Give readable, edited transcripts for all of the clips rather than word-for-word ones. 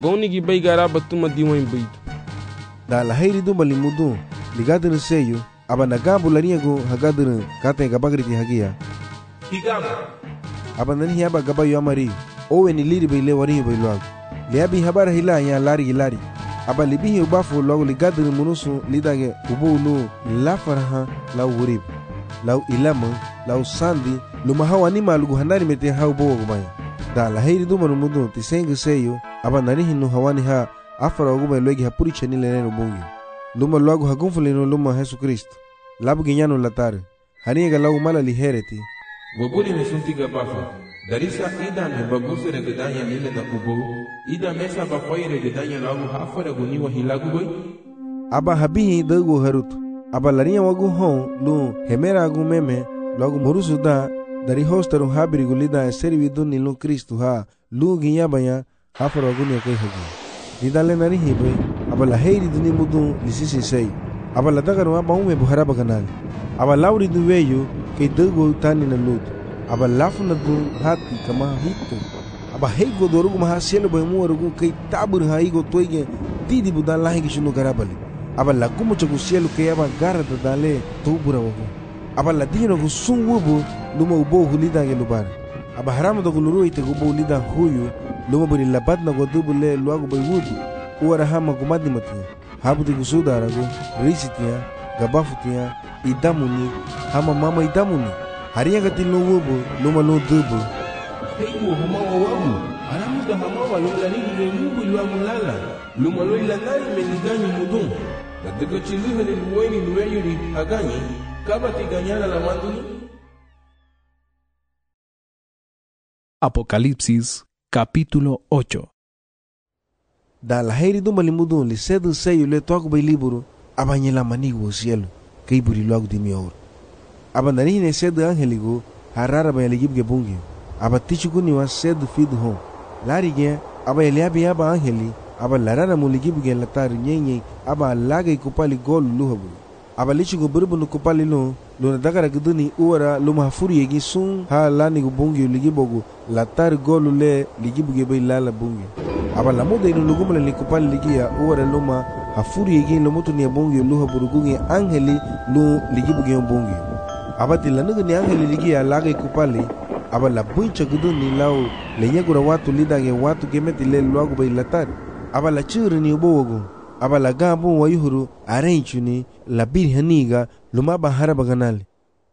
Goni gi bay gara batuma diwan baytu. Da la hayri do malimudu ligadin seyo aba nagambu laniago hagadin kate gabagriti hagia. Igama. Aba nani hiaba gabayo amari owe ni liri bay le wari bay luago. Liabi habara hila ya lari. Aba libihi ubafu luago ligadin munusu lidage ubulu la faraha la urib. Lau ilama lau sandi luma hawa ni malugu handari mete hau bogo gumaya. Da la hayri do manumudu tisenga seyo aba nani hinu hawani ha afara oguma logi hapuri chani leneno bongi. Luma luago hagunfulino luma Jesu Cristo. Labu ginyano latare. Haniga lau mala lihereti. Goguli mesunti gabafa. Darisa ida me babuse regedanya lile na ubo. Ida mesa bafai regedanya lagu hafara guniwa hilagu boy. Aba habihi dagu harutu. Aba lariya wagu hon lu hemera agu meme lagu murusu da dari hostaru habiri gulida eseri viduni lu Cristo ha lu ginyabanya hafara guniwa kai hagi. Didale nari hibre aba la heiri duni mudu lisisi sei. Aba la dagaru aba ume buharaba kanali. Aba lauri du weyo kay dagu tani na lut. Aba lafu na du hati kama hito. Aba heigo dorugu maha selo bay muarugu kay tabur haigo toige didi budan lahi gishunu garabali. Aba la gumu chagu selo kay aba gara da dale tubura wagu. Aba la dino gu sungubu luma ubo hulida ge lubar. Aba haramu da guluru ite gubo hulida huyu luma buri labat na godubu le luagu bay wudu. Uara hama gumadi matia. Habu de gusuda aragu risitia gabafutia idamuni hama mama idamuni. Haria gati luwubu luma lo dubu. Heigo hama wawabu. Haramu da hama wa lola nigi luwubu luagu lala. Luma lo ilanari meniganyi mudum. Daga chiluha ni luweni luweyuri haganyi. Kabati ganyana la manduni. Apocalipsis capítulo 8. Da la heiri do malimudu li sedu seyo le toaku bay liburu abanyela manigo o cielo kay buri logo di mi ouro. Aba narine sedu angeligo harara bay ligibge bungi. Aba tichukuni wa sedu fidu hon. Larige aba eliabi aba angeli aba larara mu ligibge latari nyenye aba lagay kupali gol luhaburu. Aba lichigo burubunu kupali lo luna dagara guduni uwara luma hafuri yegi sun ha lani bungi ligibogu latari golu le ligibge bay lala bungi. Aba la muda inu lugumala likupali ligia uwara luma hafuri yegi lomutu ni bungi luha burugungi angeli lu ligibugi bungi. Aba tilanuga ni angeli ligia lagay kupali aba la buncha guduni lau lenyagura watu lidage watu gemeti le luagu bay latari. Aba la churi ni ubowogu. Aba la gambu wa yuhuru arenchuni la biri haniga luma ba haraba ganali.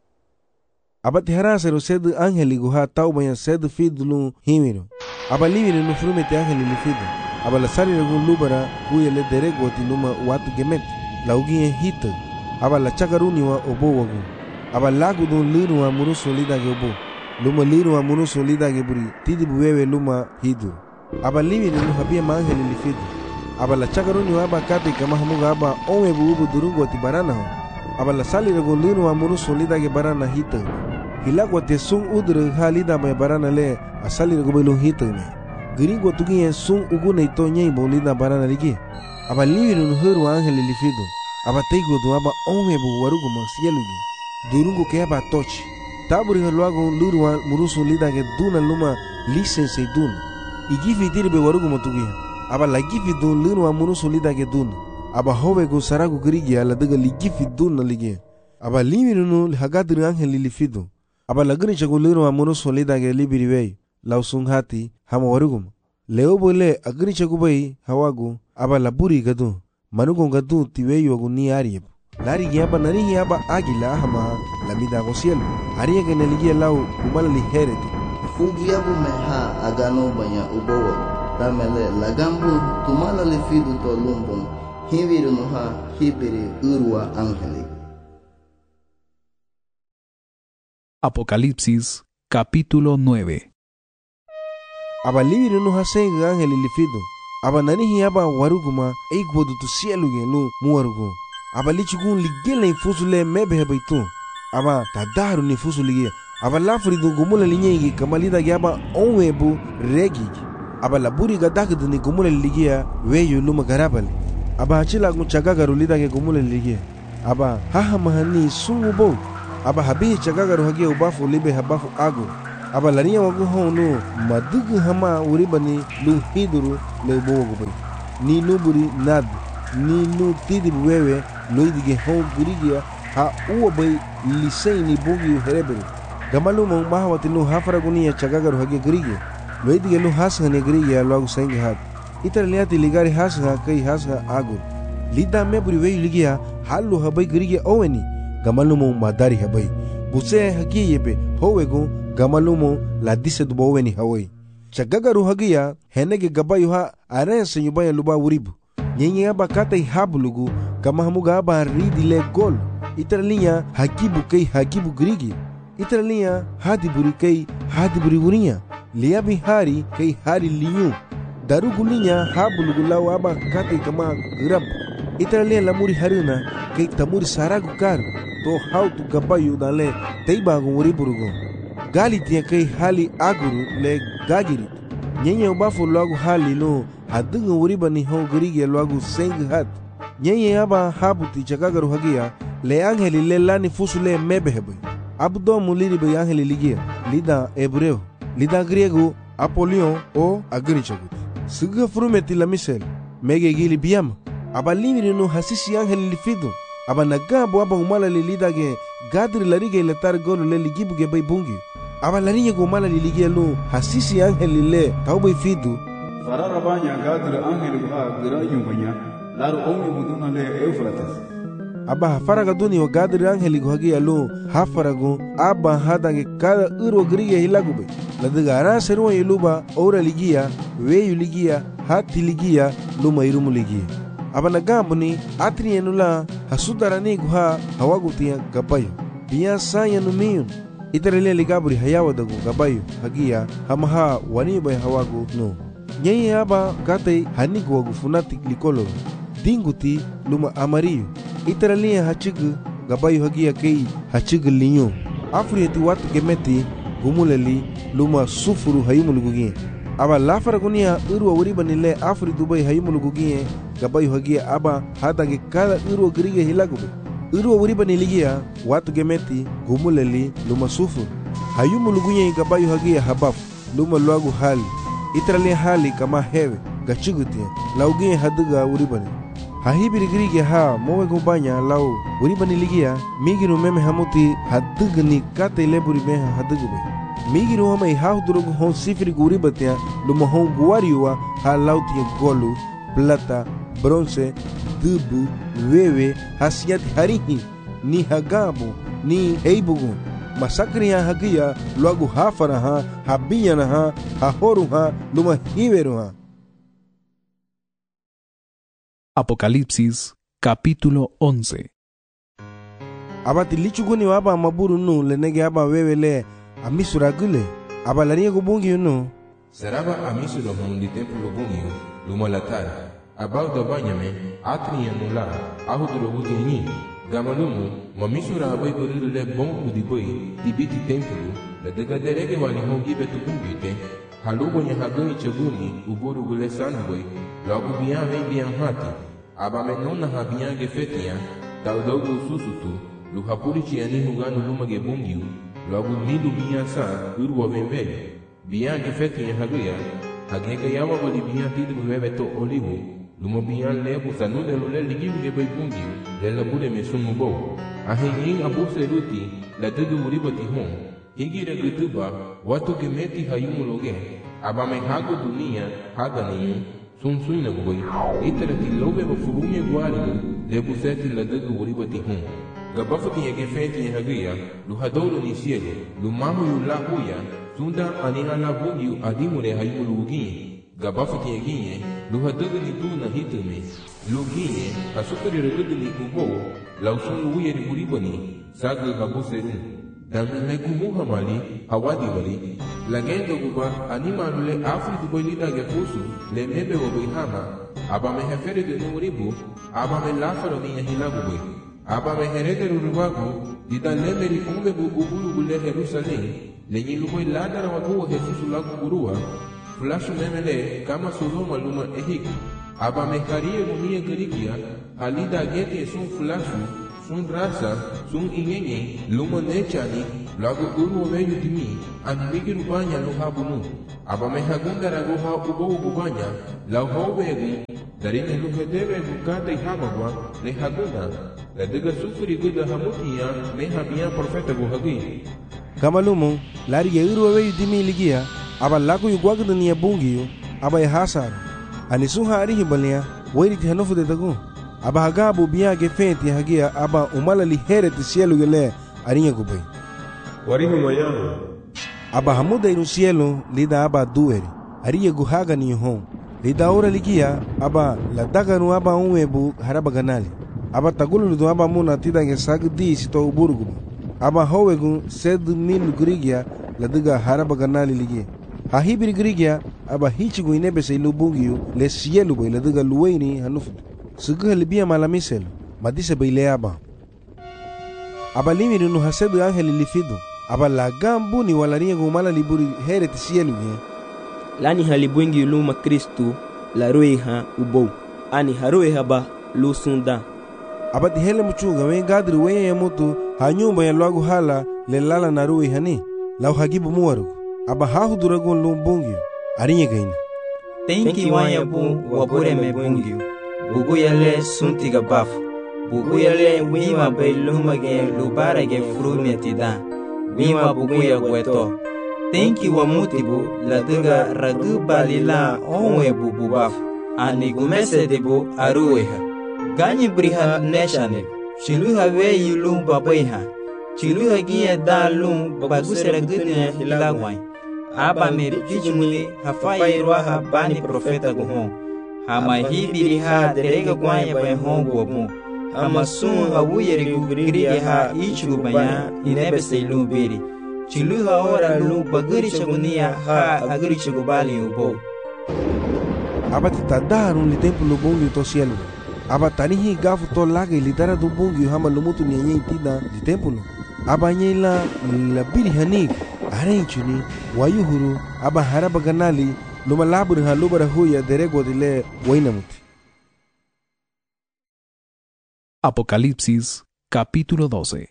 Aba tiharasero sedu angeli guha taubaya sedu fidulu himiro. Aba livire no frumete angeli lifido. Aba la sari lagun lubara kuya le derego ti luma watu gemeti la ugie hito. Aba la chakaruni wa obowagu. Aba lagu dun liru wa muruso lidage obo. Luma liru wa muruso lidage buri tidi buwewe luma hidu. Aba livire no habia ma angeli lifido. Aba la chakaruni wa aba kati kama hamuga aba onwe buubu durungo ti barana ho. Aba la sali rago liru wa muruso lidage barana hito. Hilagwa te sung udre halida ba barana le asali rago belo hito me. Gringo tugi sung uguna ito nyei bo lida barana ligi. Aba livire no huru angeli lifido. Aba teigo do aba onwe bu warugo masielugi. Durungo ke aba tochi. Taburi haluago liru wa muruso lidage duna luma lisense duna. Igifi tiribe warugo matugi. Aba la gifi dun liru wa muruso lidage duna. Aba hove go sarago grigi ala daga li gifi duna ligi. Aba livire no hagadri angeli lifido. Aba lagni chago liru wa muruso lidage libiri wei. Lau sung hati hama warugum. Leo bole agni chago bay hawagu. Aba la buri gadu. Manugo gadu tiweyo agu ni arieb. Lari giaba nari hiaba agila hama lamida go cielo. Aria que neligia lau umala li hereti. Fugiabu meha agano banya ubowo. Tamele lagambu tumala li fidu to lumbum. Hiviru noha hibiri urwa angeli. Apocalipsis capítulo 9. Aba livire no hasenga angeli lifido. Aba nani hiaba waruguma eikwodu tu cielo genu muwarugu. Aba lichigun ligele infusule mebe hebaitu. Aba tadaru ni fusulige. Aba lafridu gumula linyegi kamalida gyaba onwebu regi. Aba laburi gadakdu ni gumula ligia weyu luma garabali. Aba hachila chagagaru lidage gumula ligia. Aba haha mahani sungu bo. Aba habihi chagagaru hagia ubafu libe habafu agu. aba lariya wagu hono madugu hama uribani lu hiduru le bogo bay ni nuburi nad ni nu tidi wewe loidige hon gurigia ha uwa bay lisay ni bogi herebere gamalu mo mahawati nu hafara gunia chagagaru hage gurigia loidige lu hasga ne gurigia lagu sainga hat itar liati ligari hasga kai hasga agur lida me buri we ligia halu habay gurigia oweni gamalu mo madari habay buse haki yebe howego gamalumo la dise du boweni hawai chagagaru hagia henege gabayu ha arense nyubaya luba uribu nyenye aba katai hablugu kama hamuga aba ridile gol itaralinya hakibu kai hakibu grigi itaralinya hadiburi kai hadiburi urinya liabi hari kai hari liyu darugulinya hablugu law aba katai kama grab itaralinya lamuri harina kai tamuri saragu kar to how to gabayu dale teibagu uriburugo gali tia kai hali aguru le gagirit nyenye ubafu lagu hali no hadunga uriba ni ho gerige lagu seng hat nyenye aba habuti chagagaru hagia le angeli le lani fusu le mebehebe abdo muliri be angeli ligia lida hebreo lida griego apolion o agrichagut suga frumeti la misel mege gili biam aba limiri no hasisi angeli lifido aba nagabo aba umala le lidage gadri larige le tar golu le ligibu ge bay bungi aba larinya go mala liligia lu hasisi angeli le taubai fidu farara banya gadri angeli ha gira yumbanya laru omi buduna le Eufrates aba hafaraga duni o gadri angeli go hagia lu hafarago aba hadange kada uro griye hilagube ladiga ara seruwa iluba ora ligia weyu ligia hati ligia luma irumu ligia aba nagambuni atri enula hasudarani guha hawagutia gabayo biya saya numiyun itarele ligaburi hayawa dagu gabayo hagia hamaha waniba hawagu no nyeye aba gatai hanigu wagu funati likolo dinguti luma amarillo itarele hachigu gabayo hagia kei hachigu linyo afrieti watu gemeti gumuleli luma sufuru hayumulugugie aba lafaragunia urwa wuribanile afri dubai hayumulugugie gabayo hagia aba hadange kada urwa grige hilagube urwa wuribaniligia watu gemeti gumuleli luma sufuru hayumulugugie gabayo hagia habaf luma luagu hali itrali hali kama hewe gachugutia laugie haduga wuribani hahibiri grige ha mowe gubanya lau wuribaniligia migiru meme hamuti hadugni kate leburi meha hadugube migiru hama ihahudurugu hon sifri guribatia luma hon guariwa ha lautia golu plata bronze dubu wewe hasiati harihi ni hagabu ni eibugu masakri ha hagia luagu hafara ha habiyana ha hahoru ha luma hiveru ha. Apocalipsis capítulo 11. Abati lichuguni waba maburu nu lenege aba wewe le amisura gule aba lariye kubungi nu seraba amisura hundi templo bungi luma latara abau da banyame atri anula ahuduro gudini gamalumu mamisura abai buriru le bongu di boy tibiti templo la daga derege wali hongi betu kumbite halugo nya hagani chaguni uburu gule sanboy logo bian vem bian hati aba menona habian gefetia taudogo susutu lu hapuri chiani huganu luma ge bungiu logo midu bian sa urwa vemve bian gefetia hagia hagega yawa boli bian tidu bebe to olivu luma bian lebu sanude lule ligiu ge bay bungiu le labure mesumu bo ahenyin abuse ruti la tudu uribati hon higira gutuba watu gemeti hayumuloge aba me hago dunia hagani sun suina boy itarati lobe bo furume gwari le buseti la dudu uribati hon gabafati ye gefeti hagia lu hadolo ni siege lu mamu yula huya sunda anina la bungiu adimure hayumulugi gabafati ye ginye lu hadudu ni duna hitume lu ginye asukari regudu ni kubo la usun uye ni uribani sagu habuserun dan legu muhamali hawadi wali lagendo guba animalu le afri dubai lida ge fusu le mebe wo bihama aba me hefere de nuribu aba me lafaro ni hilagu boy aba me herede ruruwagu dida le meri kumbe bu ubulu gule Jerusalem le nyilu boy ladara wagu Jesus lagu gurua flashu memele kama Sodoma luma ehik aba me kariye mumie gerigia halida gete sun flashu sun rasa sun ingenye luma nechani lagu uru weyu timi an migi rupanya lo habunu aba mehagunda ragoha ubo ubanya lau hawegi dari ne lo hedebe bukata ihabagwa le hagunda la diga sufuri guda hamutia mehabia profeta gohagi kama lumo lari ya uru weyu timi ligia aba lagu yugwagda ni bungiyo aba ya hasar anisuha arihi balia wairi tihanofu de tagu aba hagabu biya gefenti hagia aba umala li here tisielu gele arinya gubai warihi moyano aba hamuda inu cielo lida aba dueri ariya guhaga ni hon lida ora ligia aba la daganu aba unwebu haraba ganali aba tagulu do aba muna tida nge sagdi sito uburgu aba howegu 7,000 grigia la diga haraba ganali ligia hahibiri grigia aba hichigu inebe se lubungiu le cielo boy la diga luweni hanufu sugu libia malamisel madise baile aba limi nu hasedu angeli lifidu aba la gambu ni walania gumala liburi here tisielu ye lani halibwengi luma Kristu la roiha ubou ani haroiha ba lusunda aba tihele muchunga wen gadri wen ya mutu hanyumba ya lwagu hala le lala na roiha ni lau hagibu muwaru aba hahuduragun lumbungi arinya gaina tenki wanya bu wabure me bungi bugu yale suntiga bafu bugu yale wima bay lumage lubara ge frumetida wima bugu ya gweto tenki wa mutibu la diga ragu balila onwe bubu baf ani gumese debu arueha ganyi briha neshane chiluha we yulum babaiha chiluha giya dalum bagusera gudne hilagwai aba me bijumuli hafayirwa ha bani profeta guhon hama hibiri ha derega gwanya bay hongo ama sun hawuyeri gugri ha ichu banya inebe seilum beri chiluha ora lu bagari chagunia ha agari chagubali ubo aba titadaru li templo bongi to cielo aba tanihi gafu to lage lidara do bongi hama lumutu nyenye tida di templo aba nyela la biri hanig arenchuni wayuhuru aba haraba ganali luma labur ha lubara huya derego dile wainamuti. Apocalipsis capítulo 12.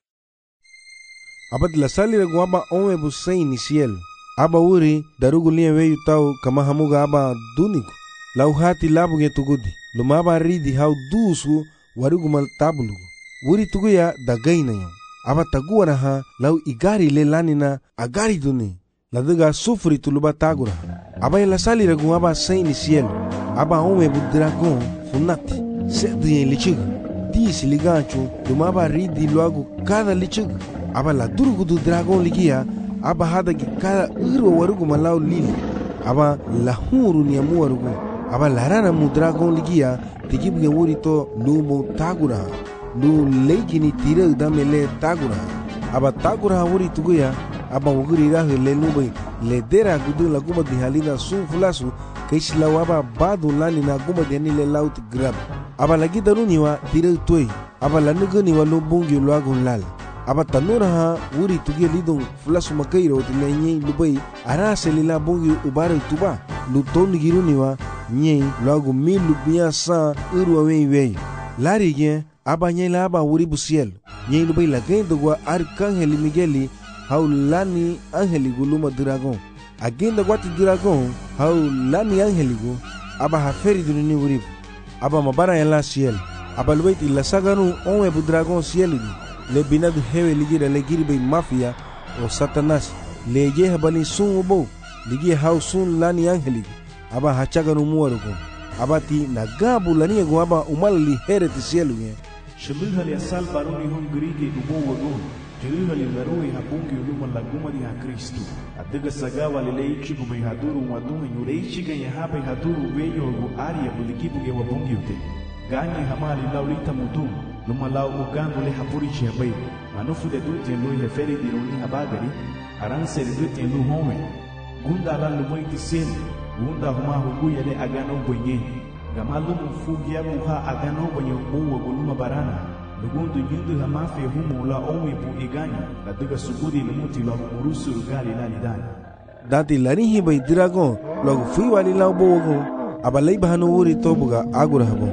Aba la sali rego aba onwe busei ni cielo aba uri darugu liye weyu tau kama hamuga aba duniku lau hati labu ge tugudi luma aba ridi hau dusu warugu mal tabulugu uri tuguya dagaina yo aba taguara ha lau igari le lanina agari duni la diga sufri tuluba tagura aba la sali rego aba sei ni cielo aba onwe bu dragon funati sedu ye lichiga disi ligancho luma aba ridi luagu cada lichiga aba la durugu du dragon ligia aba hada ki kada iro warugu malau lili aba la huru ni amu warugu aba la rana mu dragon ligia tigibu ge wuri to lumo tagura lu leiki ni tira damele tagura aba tagura wuri tuguya aba wuguri rahu le lubai le dera gudu la guma di halina sun fulasu kaisla waba badu lani na guma di ni le laut grab aba la gidaruni wa tira toy aba la nugani wa lumbungi luagun lal aba tanura ha wuri tugia lidong fulasu makairo tilenye lubai arase lila bongi ubare tuba lutoni giruni wa nye luagu milu biya sa irwa wei lari gen aba nye la aba wuri busiel nye lubai la gendo gwa arkangeli migeli hau lani angeli guluma dragon agenda gwati dragon hau lani angeli gu aba haferi dunini wuri aba mabara ya la ciel aba lubai la saganu onwe bu dragon ciel du le binadu hewe ligira le giribe mafia o satanas le je habani sun ubo ligi hau sun lani angeli aba hachaga no muarugo abati na gabu lani go aba umali here tisielu ye shibiha li asal baruni hon grige ubo wago jiriha li narui habungi uluma laguma di ha Kristo adiga sagawa le leichi go mai haduru wadunga yureichi ganya haba haduru weyo go aria bulikibu ge wabungi ute ganye hamali laulita mutum luma lau ugandu le hapuri chiabai manufu de dute lui heferi di roni habagari aranse de dute lu home gunda la lumoiti sen gunda huma huguya le agano bwenye gamalumu fugia buha agano bwenye uwa guluma barana lugundu yundu hamafe humu la onwe bu iganya la duga sugudi lumuti la umurusu rugali la lidani dati larihi bai dragon logo fui wali la bogo abalai bahano wuri tobuga agura habo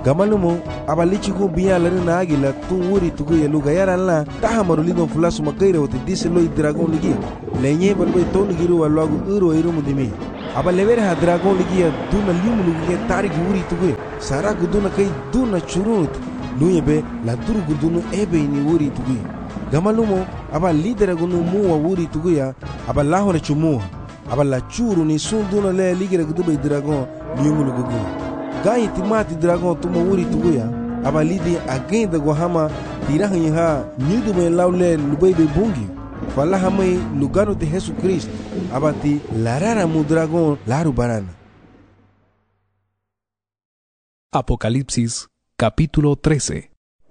Gamalumo aba lichigu biya larina agila tun wuri tugu ya luga yara la taha marulidon fulasu makaira wote dise loi dragon ligi lenye balbai tonu giru wa lagu uro iru mudimi aba levere ha dragon ligi ya duna limu lugi tarigi wuri tugu sara guduna kai duna churut luyebe la duru gudunu ebe ni wuri tugu Gamalumo aba lidera gunu muwa wuri tugu ya aba lahore chumuwa aba la churu ni sunduna le ligira gudubai dragon limu lugu Gaya timati dragon tuma wuri tuguya aba lidi agenda guahama tirahan ha nyudu me laule lubebe bungi fala hamai lugano de Jesus Christ abati larara mu dragon laru barana. Apocalipsis capítulo 13.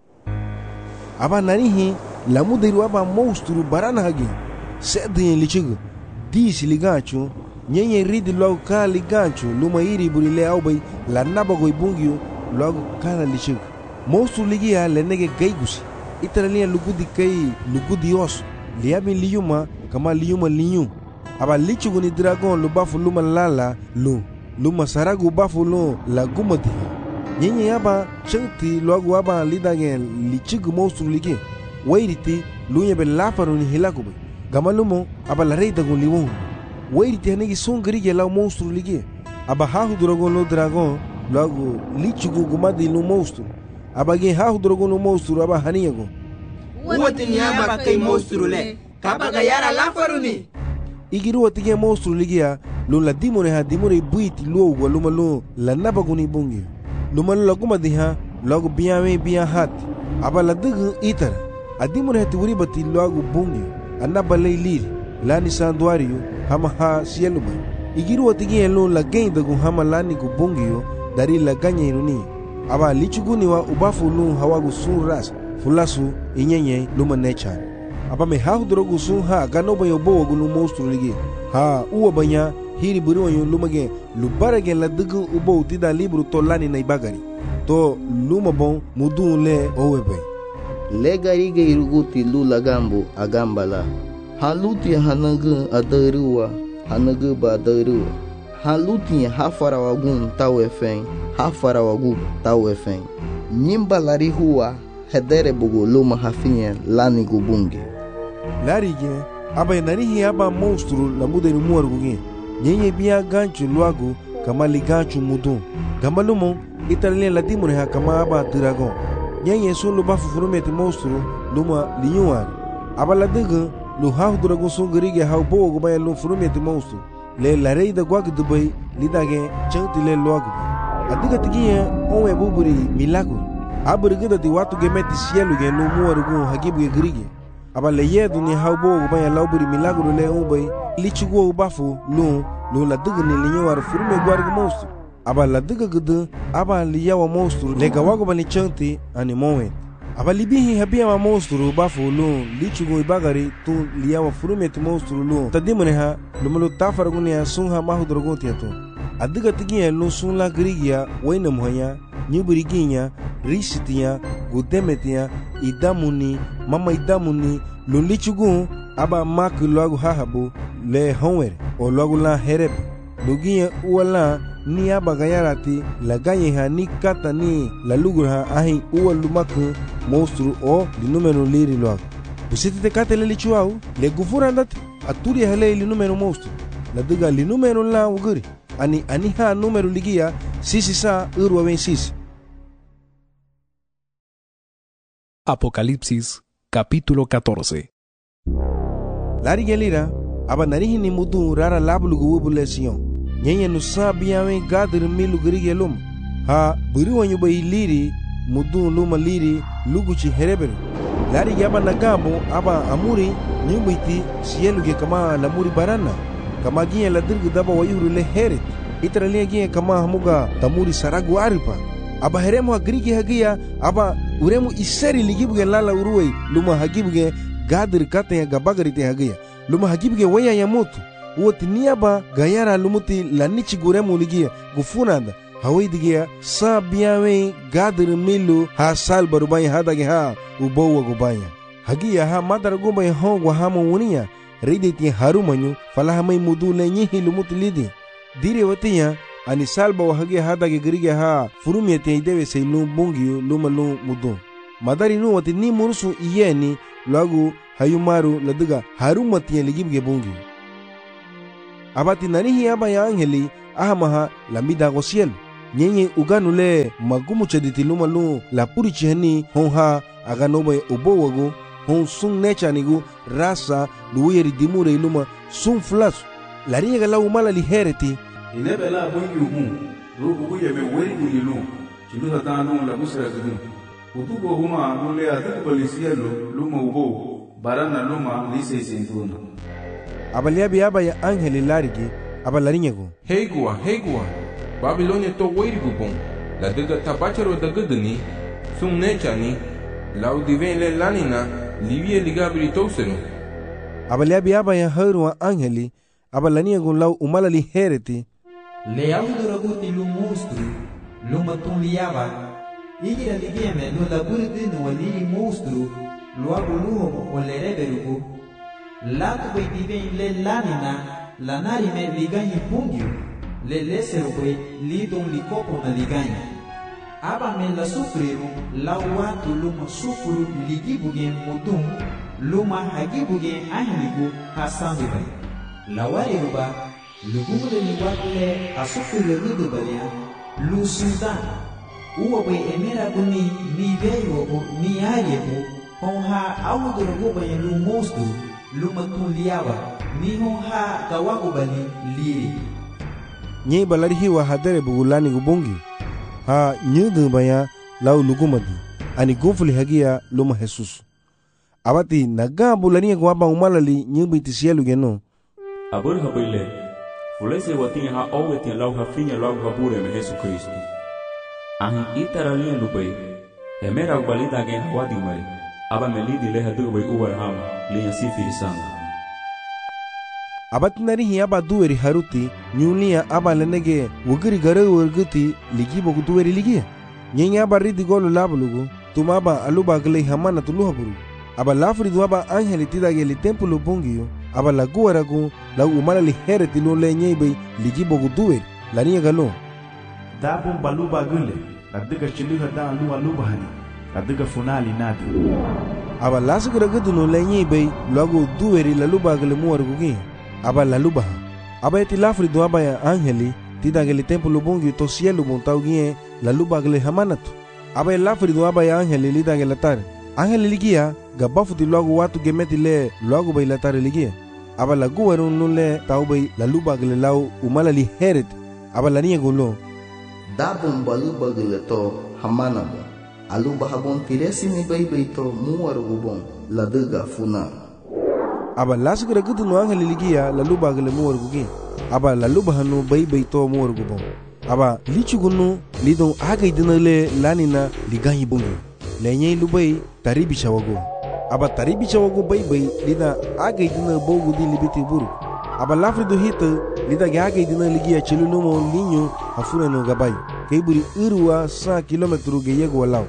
Aba narihi la mudiru aba monstru barana hagi sedin lichigu disi ligachu nyenye ridi logo kali gancho luma iri burile aubai la nabago ibungio logo kala lichig monstru ligia lenege gaigusi itaralia lugudi kai lugudi os liabi liyuma kama liyuma liyu aba lichigu ni dragon lubafu luma lala luma saragu bafu lo la gumadi nyenye aba chanti logo aba lidagen lichigu monstru ligi wairiti lunya be lafaru ni hilakubai gamalumo aba la reida gun liwon Wairiti hanegi songari ya lau monstru ligi aba hahu dragon lo dragon logo lichigu gumadi lo monstru aba gen hahu dragon lo monstru aba haniyago Uwati ni aba kai monstru le kaba gayara lafaruni Igiru wati gen monstru ligi ya lo la dimone ha dimone buiti lo wa luma lo la nabaguni bungi luma lo gumadi ha logo biyawe biya hati aba la dugu itara adimone hati wuri bati logo bungi anaba lay liri lani sanduario hama ha sielu bay igiru watigi elo la genda gu hama lani gu bongio dari la ganya iruni aba lichuguni wa ubafu lu hawagu sun ras fulasu inyenye luma nechan aba me ha drogu sun ha gano bayo bo gu lu monstru ligi ha uwa banya hiri buri wanyo luma ge lubarage la dugu ubo tida libru to lani na ibagari to luma bon mudu le owebe legari ge iruguti lu lagambu agambala Haluti hanagu adaruwa hanagu badaruwa Haluti hafarawagun tawefeng hafarawagu tawefeng Nyimba lari huwa hedere bugu luma hafinye lani gubunge Lari ge aba narihi aba monstru la muderu muarguge nyenye biya ganchu luagu kama liganchu mudu Gamalumo italien la dimune ha kama aba dragon nyenye sun luba fufurumeti monstru luma liyuan aba la dugu lu hahu dragon songarige hau bo go bay lu furumeti monstru le la reida gwag dubai lidage chanti le loagu adiga tigiye onwe buburi milagu aburigida di watu gemeti sielu ge lu muarugu hagibu grige aba le yedu ni hau bo go bay la buri milagu le ubay lichigo ubafu lu la diga ni linyawar furume gwarg monstru aba la diga gudu aba liyawa monstru le gawago bani chanti ani mowe aba libihi habia ma monstru bafu lu lichugo ibagari tu liyawa furumeti monstru lu tadimone ha lumalo tafargunia sunha mahu drogotia tu adiga tigiya lu sun la grigia waina muhanya nyuburiginya risitiya gudemetia idamuni mama idamuni lu lichugo aba mak logu hahabu le honwer o logu la hereb lugiya uwala ni aba gayarati la ganye ha ni kata ni la lugur ha ahi uwa lumaku monstru o di numero liri loagu busiti te kate le lichuau le gufura andati aturi hale li numero monstru la diga li numero la uguri ani ha numero ligia sisi sa urwa ven sisi. Apocalipsis capítulo 14. Lari gelira aba narihi ni mudu rara lablugu wubule siyon nyenye nusa biyawe gadir milu grige lum ha buri wanyu bay liri mudu luma liri luguchi hereberu lari yaba nagambo aba amuri nyumbiti sieluge kama lamuri barana kama gie la dirgu daba wayuru le heret itaralia gie kama hamuga tamuri saragu aripa aba heremu agrige hagia aba uremu iseri ligibuge lala uruwei luma hagibuge gadir kate ya gabagari te hagia luma hagibuge waya ya mutu uoti niaba gayara lumuti lanichi guremu ligia gufunanda hawaidigia sa biyawe gadir milu ha sal barubaya hadage ha ubowa gubaya hagia ha madara gubaya hongwa hama unia riditi harumanyu falahamai mudu le nyihi lumuti lidi dire watiya ani salba wa hage hada ge gerige ha furumiete idewe sei lum bungi luma lum mudun madari nu wati ni munusu iyeni lagu hayumaru ladiga harumati ligibge bungi abati nanihi aba ya angeli ahamaha lambida gosiel nyenye uganule magumu chediti luma lu la puri chihani honha aganobe ubowago hon sun nechanigu rasa luweri dimure iluma sun flas lariga la umala lihereti inebela bungi umu rubu kuyeme weri gulilu chiluha tanu la musra gudu utuko huma nule atik polisielo luma ubo barana luma lise sentuna abaliabi aba ya angeli larigi abalarinyego Heigua Babilonia to weri gubon la diga tabacharo da gudani sun nechani la udiven le lanina livie ligabri tosenu abaliabi aba ya haruwa angeli abalaniego lau umala lihereti le auduraguti lu monstru luma tun liaba igira ligeme no laburdi no wali monstru lo abuluho o le reberugo la tu diven le lanina la narime ligani pungio le leserwe lidon likopo na ligani aba me la sufriru la watu luma sufuru ligibuge mudum luma hagibuge ahligu hasandu bay la wairuba lugumule ni wakle asufuru rudubalia lu sudan uwa bay emera guni ni veyo ni ayebu honha awuduru bay lu monstru luma tuliaba ni honha kawagu bali liri nye balari hiwa hadere bugulani gubungi ha nyudu baya lau lugumadi ani gunfuli hagia luma Jesus abati naga bulani gwaba umalali nyubi tisielu geno abur habile fulese watin ha owetin lau hafinya lau habure me Jesus Kristo ahin itaralia lubai emera balida gen hawadi mari aba melidi le hadu bai uwar hama liya sifi sanga abatinari hi aba duweri haruti nyulia aba lenege wugiri gare wurguti ligi bogu duweri ligi nyenya aba ridi golu labulugu tumaba aluba gale hamana tuluhaburu aba lafri duaba angeli tidage li templo bungiyo aba laguwaragu la umala li hereti lo le nyebe ligi bogu duweri laniya galo dabun baluba gule la diga chiluha da aluba hani la diga funali nadi aba lasugra gudu no le nyebe lagu duweri laluba gale muwargugi aba laluba aba eti lafri do aba ya angeli tidageli templo bungi to cielo montaugie laluba gele hamanatu aba lafri do aba ya angeli lidagela tar angeli ligia gabafuti logo watu gemeti le logo bay latar ligia aba lagu warun nule taubay laluba gele lau umala li heret aba lania gulo dabun baluba gele to hamanabo aluba habon tiresi ni bay to muwarugubon laduga funa aba lasgra gudu no angeli ligia laluba gele muwargugi aba laluba hanu bay to muwargubon aba lichugunu lidon agay dinale lanina liganyi bungi lenye lubai taribi chawago aba taribi chawago bay lida agay dina bogu di libiti buru aba lafri do hita lida agay dina ligia chilulumo linyo hafuna no gabay kayburi irwa 100 kilometru geyego walao.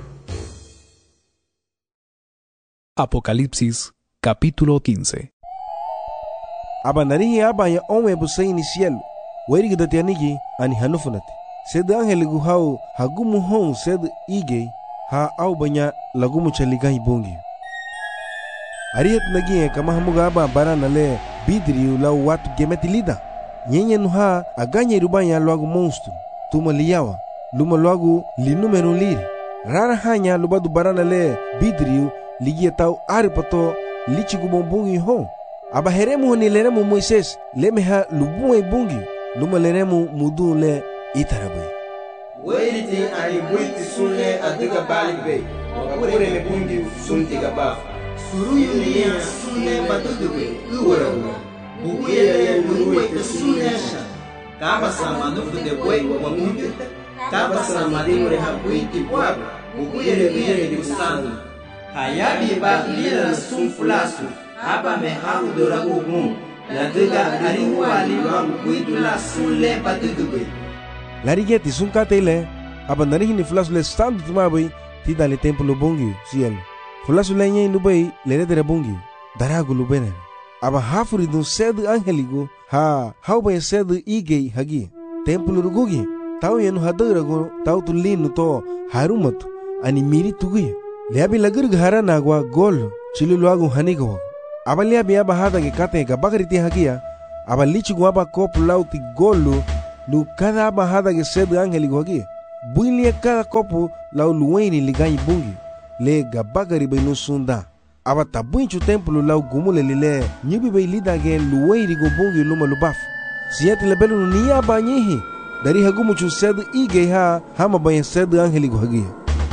Apocalipsis capítulo 15. Aba narihi aba ya onwe busa inicial weri gidati anigi ani hanufunati sed angel guhau hagumu hon sed ige ha au banya lagumu chaligai bongi ariet nagi kama hamuga aba barana le bidri lau watu gemeti lida nyenye nuha aganye rubanya lagu monstru tuma liyawa luma lagu linumero liri rara hanya lubadu barana le bidri ligia tau aripato lichi gubombungi hon aba heremu ni leremu Moises lemeha lubuwe bungi luma leremu mudu le itarabai weiti ani buiti sunle adiga baligbe wakure me bungi sunti gaba suruyu ni sunle badudube uwarabu buguyele luwe te sunnesha kaba samanu de boy wa bungi kaba samanu re habuiti bwab buguyele biyele di sandu hayabi ba lila sunfulasu aba me haudora ugun la diga ariwa liwa kuidu la sunle badudube larigeti sunkatele aba narihi ni fulasu le standu tumabai tida le templo bungi cielo fulasu le nyen lubai le redere bungi daragu lubenen aba hafuri dun sedu angeligo ha hauba sedu ige hagi templo rugugi tau yenu hadara go tau tu linu to harumatu ani miri tuguya leabi lagur gahara nagwa gol chili luagu hanigo aba leabi aba hada ge kate ga bagariti hagia aba lichi go aba kop lauti golu lu kada aba hada ge sed angeli go hagia builia kada kopu lau luweni liganyi bungi le ga bagari benu sunda aba tabunchu templo lau gumule lile nyibi bay lida ge luweni go bungi luma lubaf siyati lebelu ni aba nyihi dari hagumu chu sed ige ha hama bay sed angeli go hagia.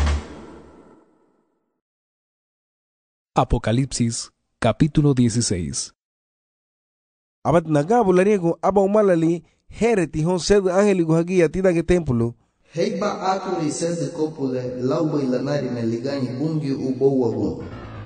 Apocalipsis, capítulo 16. Abat nagabu lariego aba umalali hereti hon sed angeli go hagia tida ge templo. Heiba aturi sed kopule lauba ilanari na liganyi bungi ubowa gun.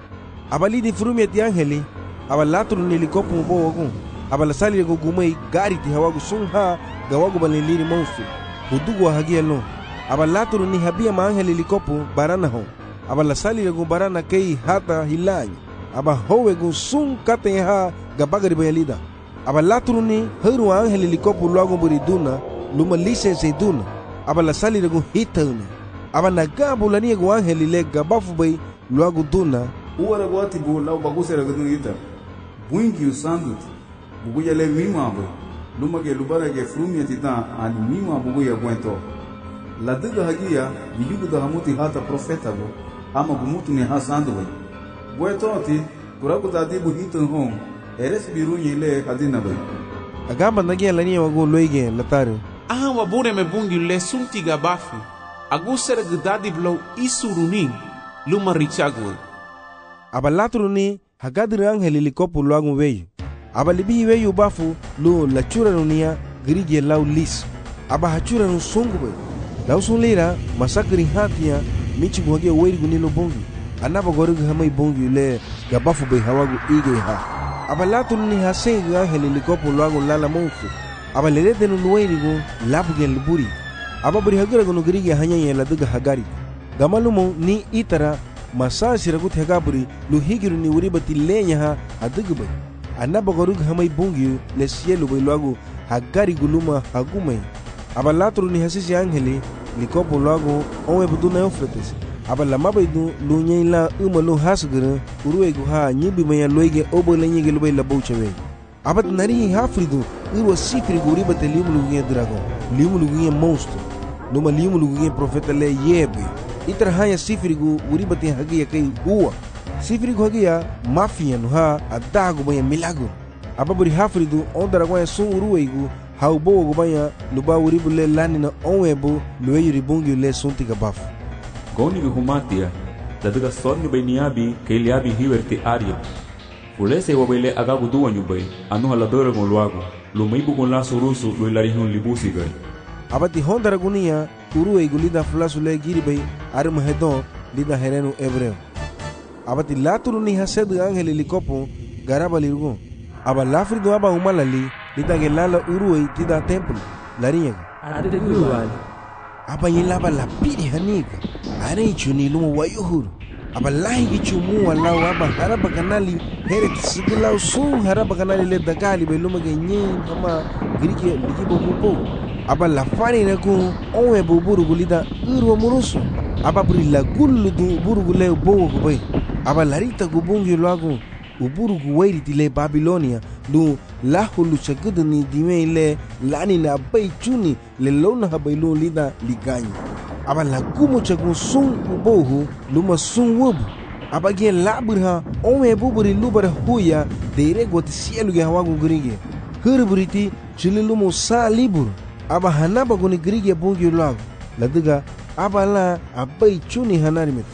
Aba lidi furumi ati angeli aba laturu nilikopu ubowa gun. Aba lasali go gumei gari ti hawagu sungha gawagu baliliri monstu. Hudugu wa hagia lo. Aba laturu ni habia ma angeli likopu barana hon. Aba lasali go barana kei hata hilanyi. Aba howe go sung kate ha gabagari bayalida. Aba laturu ni heru angeli likopu luagu buriduna luma lisense duna. Aba lasali go hitana. Aba nagabu lani go angeli le gabafu bay luagu duna. Uwara gwati bu lau bagusera gudun ita. Buingi usandut. Buguya le mima bu. Luma ge lubara ge frumia tita ani mima buguya gwento. La diga hagia biyugu da hamuti hata profeta bu. Ama bumutu ni hasandu bu. Gwento ati kuraku da dibu hitan hong. Eres birunye le hadina bu. Agamba nagia lani wago loige lataru. Aha wabure me bungi le sunti gabafu. Agusera gudadi blau isurunin luma richagwe. Aba laturu ni hagadiri angeli likopu luagu weyu. Aba libihi weyu bafu lu lachura nunia girige lau lis. Aba hachura nu sungu weyu. Lau sunlira masakri hatia michi guhage weiri gunilo bongi. Anaba gorigu hamai bongi le gabafu bay hawagu ige ha. Aba laturu ni hasegi angeli likopu luagu lala monsu. Aba lerete nu luweiri gu labu gen liburi. Aba beri hagira gunu girige hanyanya la duga hagari. Gamalumo ni itara masa siragut hegaburi lu higiru ni uribati lenya ha adugubay anaba gorug hamay bungi le cielo bay luagu hagari guluma hagumay aba latru ni hasisi angeli likopo luagu onwe buduna eufrates aba lamabay du lu nyela umalu hasgara uruegu ha nyibi maya loige obo lenyege lubay labouchewe aba nari hafridu urwa sifri uribati limulugu dragon limulugu monstro numa limulugu profeta le yebe itra hanya sifirigu uribati hagia kai uwa sifirigu hagia mafia no ha adagu baya milago ababuri hafridu ondara kwa sun uruweigu haubo go baya luba uribule lani na onwebo lueyu ribungi le sunti gabafu goni ge humatia daduga sonni beniabi keliabi hiwerti aria ulese wabele agagu duwanyu bay anu haladora gon luagu lumaibu gon la surusu luilarihun libusi gay abati hondara gunia uruweigu lida fulasule giribay armahedon lida herenu hebreo abati laturu ni hasedu angeli likopo garaba lirgo aba lafrido aba umalali lida gelala uruwei tida templo lariega aba yilaba la pidi haniga are chuni lumo wayuhuru aba lahi gichumu walau aba haraba kanali heret sigilau sun haraba kanali le dagali beluma genyin kama girike likibo mupo aba la fani na ku onwe buburu gulida urwa murusu aba buri la gullu du burugu le bowo bay aba larita gubungi luagu uburugu wairiti le Babilonia lu lahulu chagudu ni dime le lani na bay chuni le lona habaylu lida liganyi aba la gumu chagu sun ubohu luma sun wubu aba ge laburha onwe buburi lubara huya deire goti sielu ge hawagu gurige hurburiti chililumu sa libur aba hanaba goni grige bungi luagu ladiga aba la abai chuni hanarimet.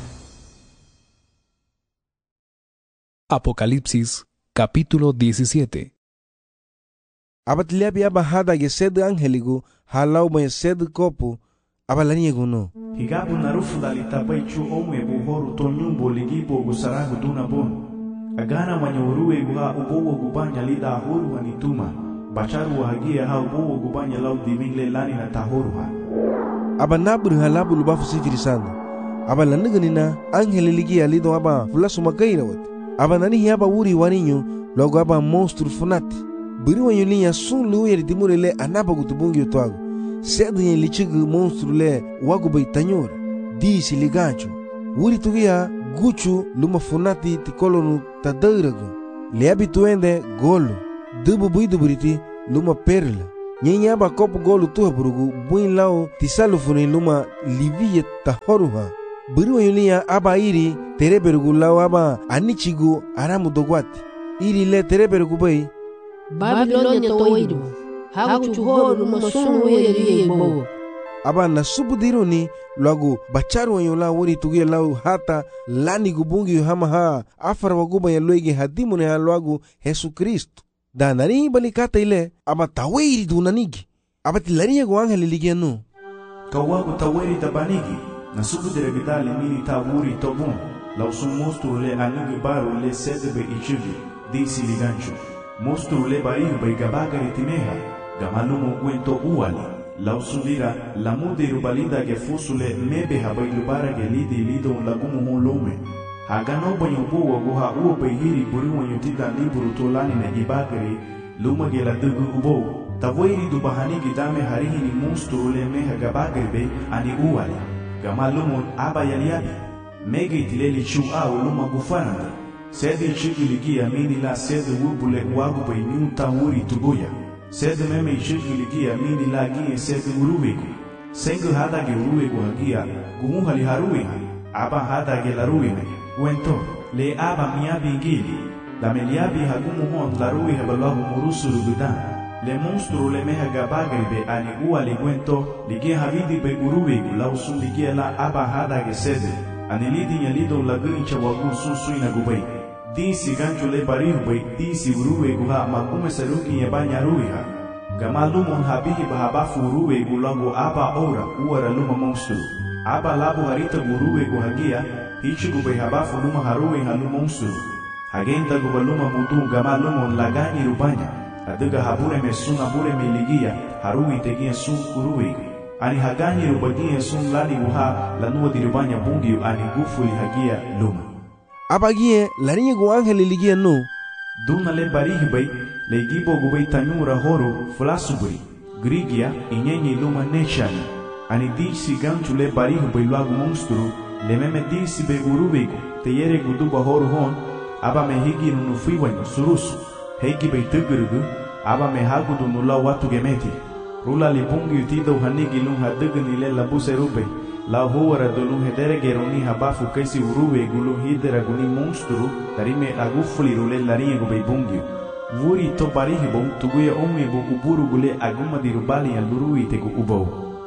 Apocalipsis capítulo 17. Abat liabi aba hada ge sed angeligu halau may sed kopu aba laniego no higabu narufu dalita bai chu omwe buhoru tonyumbo ligibo gusaragu duna bon agana manyuruwe guha ubowo gubanya lida huru hanituma bacharu hagia ha ubowo gubanya lau dimingle lani na tahuru ha aba nabru halabu lubafu sifiri sana aba lanigana angeli ligi alido aba fulasu magaira wat aba nani aba wuri waninyo logo aba monstru funati biri wanyo linya sun luye dimurele anaba gutubungi utwago sede yen lichigu monstru le wagu bay tanyora di si ligancho wuri tugia guchu luma funati ti kolonu tadairagu le abituende golo dubu buidu buriti luma perla nyenya ba kopu golu tuha burugu buin lao ti salufuni luma liviye tahoruha buru yulia aba iri tereberugu lao aba anichigu aramu dogwati iri le tereberugu bay Babilonia toidu hagu chuhoru masunu weri yebo aba na subudiruni lagu bacharu yola wori tugia lau hata lani gubungi hamaha afar waguba ya loige hadimune ha lagu Yesu Kristo da nari balikata ile aba tawiri dunanigi aba tilari go angel ligiano kawagu tawiri tabanigi na subudire gidali mini tawuri tobun lau sun monstru le anigi baru le sedebe ichivi disi ligancho monstru le barihu bay gabagari timeha gamalumo gwento uali lau sundira la mudiru balida ge fusule mebe ha bay lubara ge lidi lido lagumu holome hagano banyo buwa goha uwa bay hiri buri wanyo tida liburu tolani na ibagari luma ge la dugu ubo tawiri du bahani gidame harihini monstru le meha gabagari bay ani uali gamalumo aba yaliabi mege itileli chu au luma gufananda sede chigiligia mini la sede wubule wagu bay nyunta wuri tugoya sede meme chigiligia mini la gie sede uruwegu sengu hada ge uruwegu hagia gumuhali haruwiha aba hada ge laruwiha wento le aba miabi ngili la meliabi hagumu hon laruwiha balahu murusuru gudan le monstru le meha gabagribe ani ua le wento ligie havidi be uruwegu la usun ligie la aba hada ge sede ani lidi nyalido la grincha wagu susuina gubay disi gancho le barihu bay disi uruwegu ha makume saruki yabanya ruwiha gamalumon habihi bahabafu uruwegu lagu aba ora uara luma monstru aba labu harita uruwegu hagia hichigu bay habafu luma haruwe halu monstru hagenta gubaluma mudu gamalumon lagani rubanya aduga habure mesuna bure meligia haruwi tegia sun uruwegu ani hagani rubagia sun lani uha lanua dirubanya bungiu ani gufuli hagia luma abagie lariye go angel ligia no duna le barihi bay le gibo gubay tanyura horo flasubri grigia inyenye luma nechani ani disi ganchu le barihi bay lagu monstru le meme disi be urubego te yere guduba horo hon aba me higi no fiwanyo surusu hegi bay tugurugu aba me hagudu no la watu gemeti rula li pungi utido hanigi lum hadugni le labuse rube la huara dolu hedere geroni habafu kaisi uruwe gulu hidera guni monstru tarime agufuli rule larinye gubei bungio vuri to barihi bom tuguya omi bu uburu gule aguma dirubali ya lurui tegu ubou.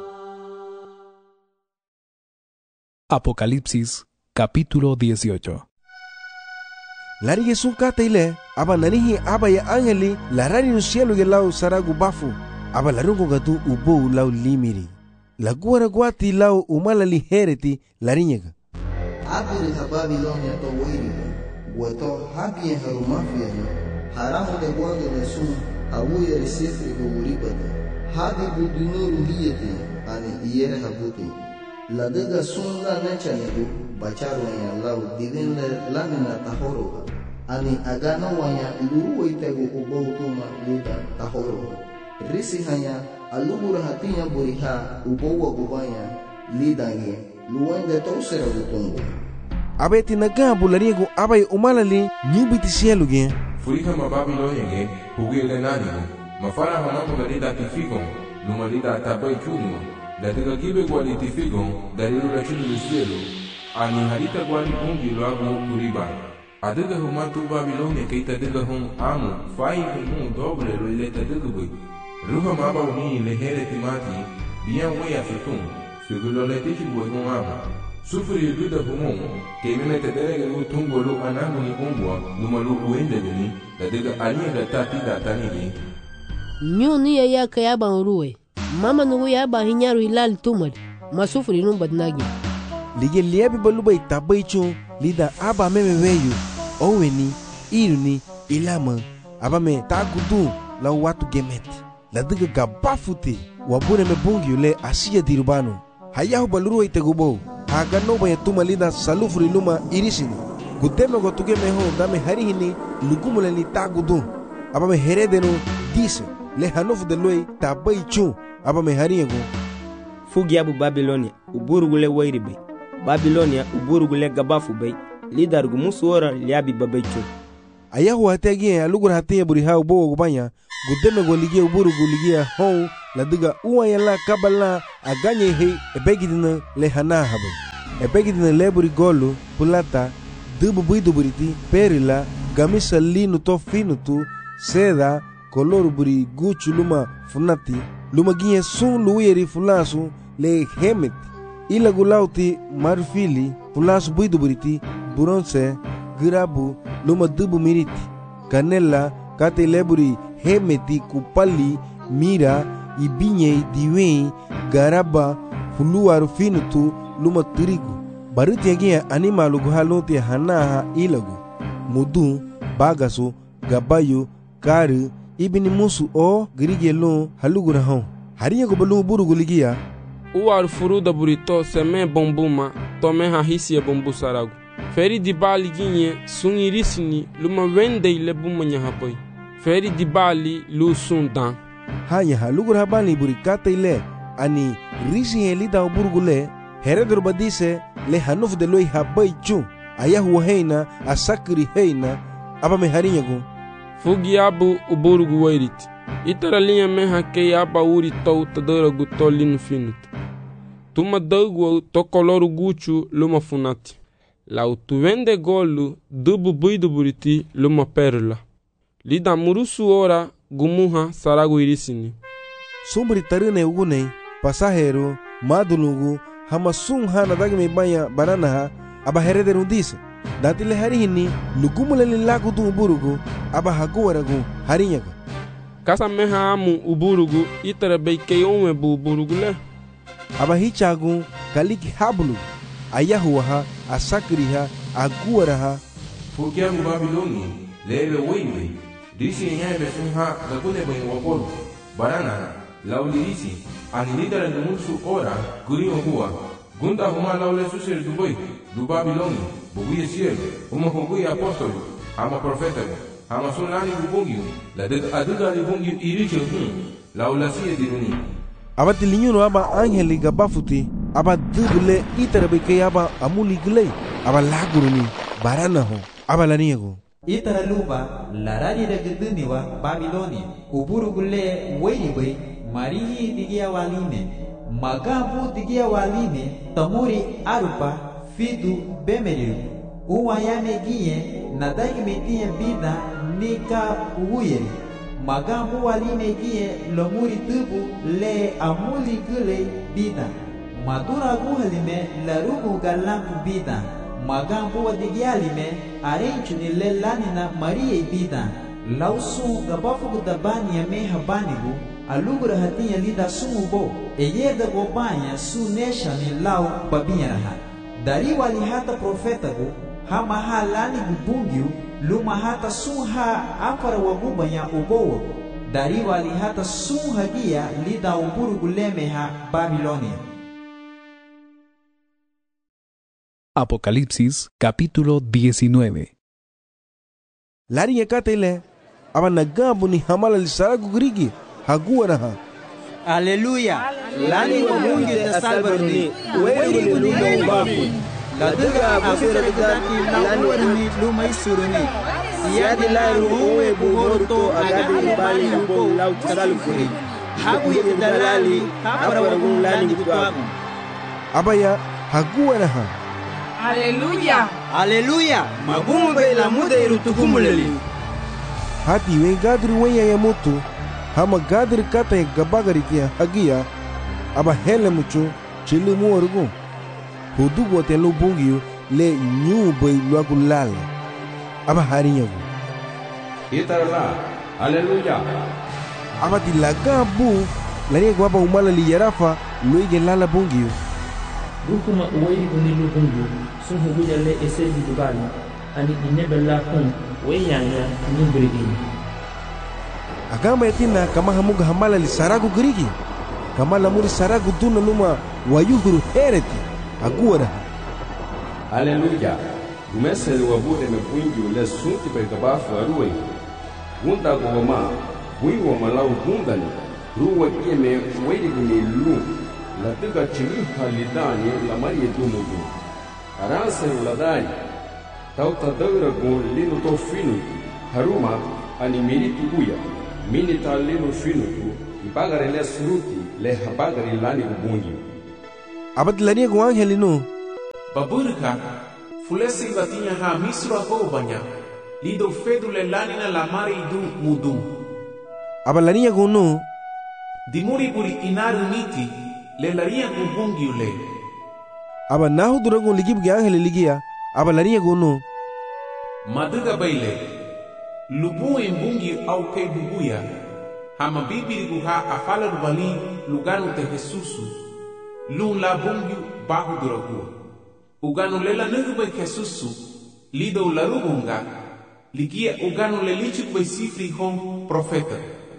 Apocalipsis capítulo 18. Larige sunkata ile aba nanihi aba ya angeli larari no cielo ge lau saragu bafu aba larungo gatu ubou lau limiri la guara guati lau umala lihereti larinyega abiri ha Babilonia to wiri wato habie harumafia haramu de guando de sun awuye resifri go uribada hadi budunuru liyete ani iyere habuti la daga sun la nechane go bacharo ya lau divin lamina tahoro ani agano wanya luru itego ubotuma lida tahoro risi hanya alubura hatinya buriha ubowa gubanya lidange luwende tosera gutungo abeti nagabu lariego abai umalali nyubiti cielo ge furika ma Babilonia ge hugile nanigo mafara hamambo galida tifigo lumalida tabai chulimo la tiga gibe gwali tifigo dalilu la chulu cielo ani harita gwali bungi lagu kuriba adiga humatu Babilonia keita diga hum amu fai hum doble lo ile tadiga bui ruha maba uni lehere timati bien wea fitum segulo le tichi buegon aba sufri duda humon ke meme tedere lu tungolo anamu ni ombwa numalu uende bini la diga alien da tati da tanigi nyuni ya kayaba ruwe mama nugu ya ba hinyaru hilal tumad masufri num badnagi lige liebi baluba itabaicho lida aba meme weyu oweni iruni ilama aba me tagudu la watu gemet la diga gabafute wabune me bungi le asiya dirubano hayahu baluru itegubo hagano baya tuma lida salufri luma irisini gudeme gotuge me ho dame harihini lugumule ni tagudu aba me heredeno dise le hanofu de loy tabaichu aba me harinha go fugi abu Babilonia uburugule wairi bay Babilonia uburugule gabafu bay lidargu musuora liabi babecho ayahu hategia alugur hatia buri ha ubo gubanya gudeme go ligia uburugu ligia hon la diga uwayala kabala aganye he ebegidina le hana habe ebegidina le buri golu pulata dubu buidu buriti perila gamisa linu to finutu seda kolor buri guchu luma funati luma ginye sun luiri fulasu le hemet ila gulauti marfili fulasu buidu buriti bronze girabu luma dubu miriti canela kate leburi hemeti kupali mira ibinye diwe garaba fuluaru finutu luma tirigu baruti agia animalu guhaloti hanaha ilagu mudu bagasu gabayu kari ibini musu o grigelo halugura hon hariya go balu burugu ligia uar furuda burito seme bombuma tome hahisi bombu saragu feri di bali ginye sungirisini luma wendei lebuma nyahaboy feri di bali lu sundan hanya halugura habani burikata ile ani risi helida burgule heredur badise le hanuf de loi habai chu ayahu heina asakri heina aba me harinya go fugi abu uburgu wairit itara linha me hake aba uri tau tadara gutolin finut tuma dagu to koloru guchu luma funati la utuvende golu dubu buidu buriti luma perla lida murusu ora gumuha saragu irisini sumbri tarine ugune pasahero madulugu hama sun hana dagme banya banana aba hereder undise datile harihini lugumule lilaku du uburugu aba haguwaragu harinyaga kasa meha amu uburugu itara beike onwe bu uburugu le aba hichagu kaliki habulu ayahuha asakriha aguwaraha fukiagu Babiloni lebe wewe disi nyabe funha gakune ben wapolo barana laulirisi anilidara numusu ora gurio huwa gunda huma laule susir dubai du Babiloni buguye cielo uma buguye apostolo ama profeta ama sunani bubungi la de aduga bubungi iriche laula sie diruni abati linyuno aba angeli gabafuti aba dubule itarabe ke aba amuli glei aba laguruni barana ho aba laniego itara luba larari da guduni wa Babiloni uburugule weibe marihi digia waline magabu digia waline tamuri arupa fidu bemeriru uwayame giye nadagi metie bida nika uyeri magabu waline giye lomuri tubu le amuli gule bida madura guhalime larugu galangu bida magambo wadigialime arenchu ni lelanina maria bida lausu gabafu dabani ya meha banigu alugura hatinya lida sumubo eyeda gobanya su nesha ni lau babiaraha dari wali hata profetagu hama halani gubungiu luma hata suha afara wagubanya ubowo dari wali hata suha gia lida uburu gulemeha Babilonia. Apocalipsis capítulo 19. Lari yakatele aba nagabu ni hamala lisaragu grigi haguwaraha Aleluya lani wa mungi da salbarni wewe ni bafu laduga abasira dati lani wa luma isuruni siyadi la ruwe bugorto agadi bali yubo lau tagalfuri habu yedalali habara lani gitwagu abaya haguwaraha Aleluya Aleluya magumu la muda irutukumuleli hati we gadri weya ya mutu hama gadri kata gabagaritia hagia aba hele mucho chili muorgu hudugo te lo bungio le nyube luagulala aba harinyagu itarala aleluya aba tilagabu lani gwaba umala li yarafa luige lala bungio Rukuma uwei unilu bungu sunhu wiyale esedi dubali ani inebella kun weyanya nimbrigini agama yatina kama hamuga hamala li saragu grigi kama lamuri saragu duna luma wayuhuru hereti aguara aleluya umeseli wabude mepwingi ule sunti pe gabafu aruwe gunda goma wiwa malau gundani ruwa kieme wadi gune lu la tiga chilu halidani la marie dumugu aransa ladai tauta daura gun lino to finu haruma ani miritu buya minita lino finu tu ibagare le suruti le habagare lani gubungi abad lani gu angel no baburka fulesi batinya ha misro ho banya lido fedule lani na la mari du mudu abalani gu no dimuri buri inaru niti le laria gubungi ule aba nahu duragun ligib ge angel ligia abalani gu no maduga baile lubu embungi au ke bubuya hama bibiri guha afala rubali luganu te Jesusu lun la bungi bahu duragu uganu lela nugu bai Jesusu lido larubunga ligia uganu lelichuk bai sifri hon profeta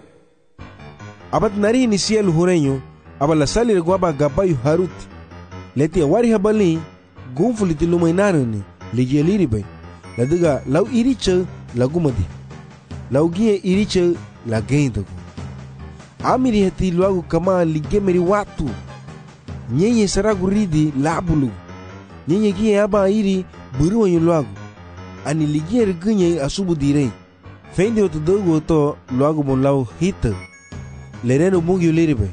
abat nari inicial hurenyo abala salir guaba gabayu haruti leti wari habali gunfuliti lumainarani ligia liri bai ladiga lau iricha lagumadi lau gie iricha la gendagu amiri hati luagu kama ligemeri watu nyenye saragu ridi labulu nyenye gie aba iri buru wanyu luagu ani ligie rigunye asubu direi fendi otu dogu oto luagu bon lau hita lereno bungi uliribe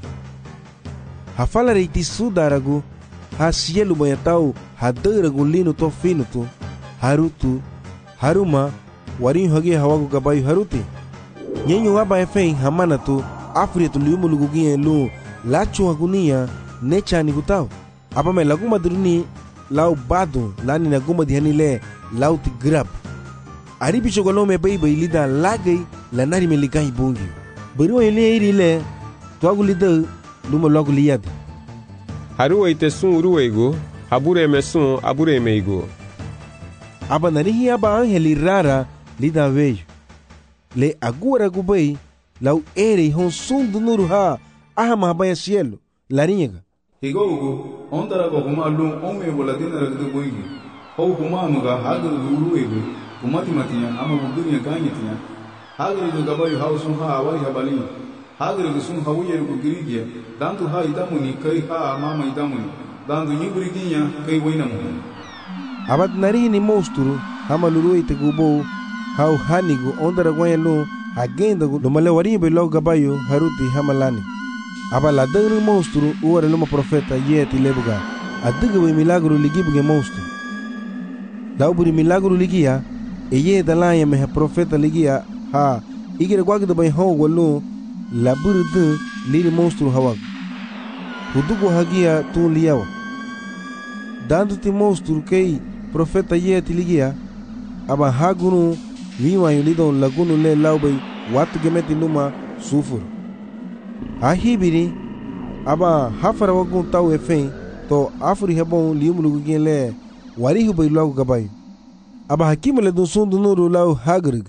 hafala reiti sudaragu ha sielu bayatau ha daragu lino to finu tu harutu haruma warin hage hawagu gabayu haruti nyenyo aba efei hamana tu afri tu liumu lugugie lu lachu hagunia necha ni gutau aba me laguma duruni lau badu lani na guma dihani le lau ti grab ari bichogolo me bai bai lida lagai la nari me ligai bungi buru ele iri le tuagu lida luma logu liyad haru ite sun ruego habure me sun abure me igo aba narihi aba angeli rara lida veio le agora gubai lau ere hon sun dunuru ha ahama baya cielo laringa higogo ondara go kumalu ome boladina ragdu boigi ho kumanuga hagar ruruego kumati matinya ama budunya kanyetinya hagar do gabayu hausun ha awari habali hagar do sun hawuye go girigia dantu ha idamuni kai ha mama idamuni dantu nyiburiginya kai wainamu abad nari ni monstru hama luru ite gubo hau hanigu ondara gwayelu agenda gu lumale wari be lo gabayu haruti hamalani abala dangru monstru uwara luma profeta yeti lebuga adiga be milagro ligibuge monstru dauburi milagro ligia eye dalaya me profeta ligia ha igire gwagda bay ho wolu laburu de liri monstru hawag hudugo hagia tu liyawa dandu ti monstru kei profeta yeti ligia aba hagunu viwa yulido lagunu le laubay watu gemeti numa sufur ahibiri aba hafara wagun tau efen to afuri hebon liumulugu le wari hubay lagu gabay aba hakimele dun sundu nuru lau hagrig.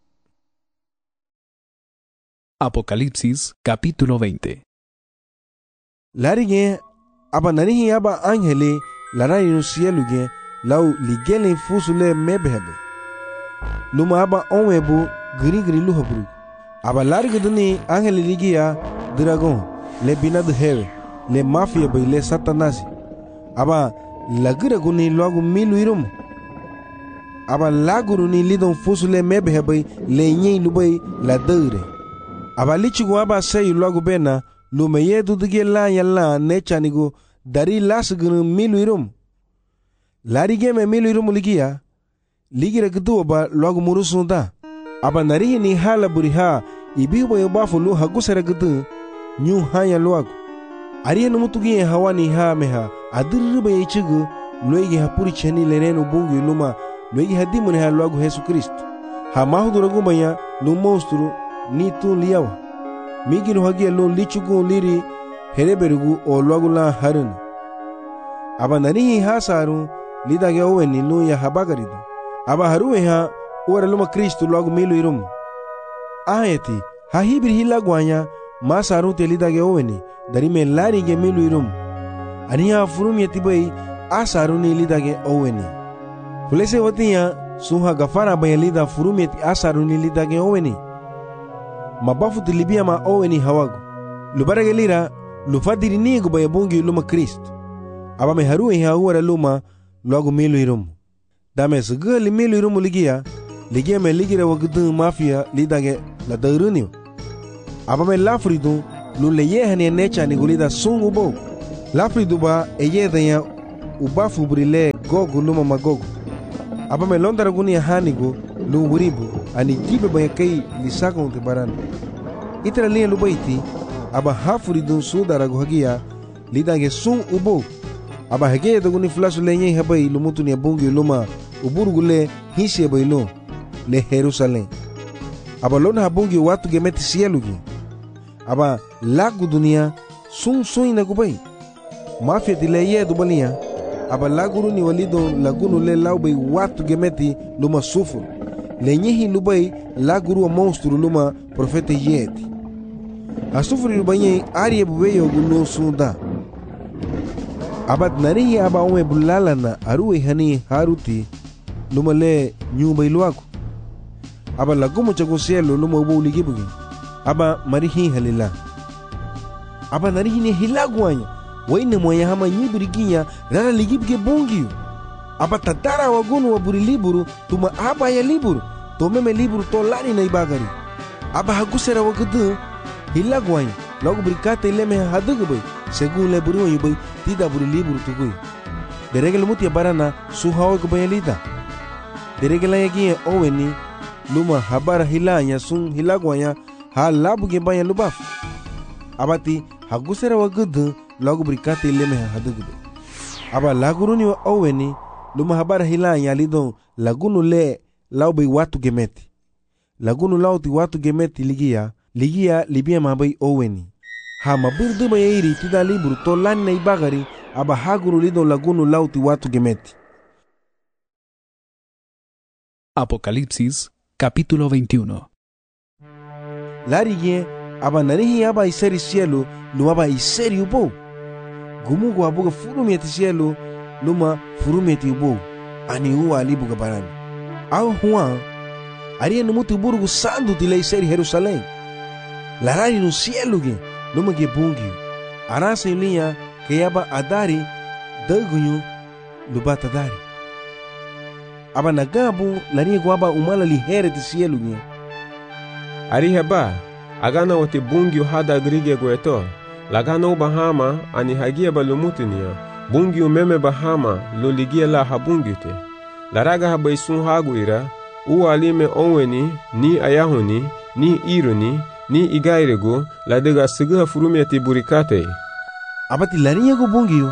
Apocalipsis capítulo 20. Larige aba nanihi aba angele larai no cielo ge lau ligele fusule mebebe luma aba onwebu giri luhabru aba large duni angele ligia dragon le binad hewe le mafia bay le satanasi aba lagira guni logu milu irum aba laguru ni lidon fusule mebebe le nyi lubay la deure aba lichigu aba sey logu bena lume yedu dige la yalla nechanigo dari lasgunu milu irum larige me milu irum ligia ligira gdu aba logu murusunda aba narihi ni hala buriha ibibo yobafu lu hagusere gdu nyu haya luagu ariya numutugi hawani ha meha adirba yichigu loigi hapuri cheni lerenu bungu luma loigi hadimune ha luagu Yesu Kristo ha mahuduragu banya lu monstru ni tu liyawa miginu hagia lu lichugu liri hereberugu o luagu la harun aba narihi ha saru lidage oweni lu ya habagaridu aba haruwe ha ora luma Kristo luagu milu irum ayeti ha hibir hilagwanya masaru te lidage oweni dari me lari ge milu irum aniya furum yetibai asaru ni lidage oweni fulese watiya suha gafara bay lida furum yeti asaru ni lidage oweni mabafu tilibia ma oweni hawagu Lubara gelira lufadiri nigo baya bungi luma Kristo. Aba me haru ha huara luma luagu milu irumu. Dame segala milu irumu ligia me ligira wagdu mafia lidage la dairuniu. Aba me lafridu lu leye hane necha ni gulida sungu bo. Lafridu ba eye danya ubafu brile gogu luma magogu. Aba me londara gunia hanigo lu wuribu ani jibe baya kai lisago te baran. Itra liya lu baiti aba hafridu sudara guhagia lidage sun ubo. Aba hege doguni flasu lenye habai lumutu ni bungi luma uburugule hisi bailo le Jerusalem. Aba lona habungi watu gemeti sielugi. Aba lagu dunia sun ina kubai. Mafia dileye dubania. Aba laguru ni walido lagunu le laubei watu gemeti luma sufuru. Lenyehi lubai laguru wa monstru luma profeta yeti. Asufuri lubanye ariye bubeyo gulu sunda. Abad narihi aba ome bulalana aruwe hani haruti luma le nyumba iluaku. Aba lagumu chako sielo luma ubo uligibugi. Aba marihi halila. Aba narihi ne hilaguanya. Waine mwaya hama nyibiriginya rara ligibuge bungiyu. Aba tatara wagunu waburi liburu tuma aba ya liburu. Tomeme liburu to lani na ibagari. Aba hagusera wagadu hilaguanya. Lagu berikata ileme hadugubai. Según le buru yubai tida buru liburu tugui. Deregel mutia barana suhawa kubayalita. Deregela yagia oweni luma habara hilanya sun hilaguanya ha labu gebanya lubaf. Abati hagusera wagudu lagu berikata ileme hadugubai. Aba laguruni wa oweni luma habara hilanya lidon lagunu le laubai watu gemeti. Lagunu lauti watu gemeti ligia libia mabai oweni. Ha mabirdu mayairi tida liburu to lani na ibagari aba haguru lido lagunu lauti watu gemeti. Apocalipsis capítulo 21. Larige aba narihi aba iseri cielo luma aba iseri ubo. Gumugu abuga furumeti cielo luma furumeti ubo. Ani uwa alibuga barani. Au huwa aria numutu burugu sandu tila iseri Jerusalem. Larari no cielo ge luma ge bungi. Arasa yulia ke aba adari dagunyu lubata dari. Aba nagabu lari gwaba umala li here ti cielo ge. Ari haba agana wote bungi hada grige gweto. Lagana ubahama ani hagia balumutinia. Bungi umeme bahama loligia la habungite. Laraga haba isun haguira. Uwa alime onweni ni ayahuni ni ironi ni igairego la dega siga furumeti burikate. Abati larinya go bungiyo.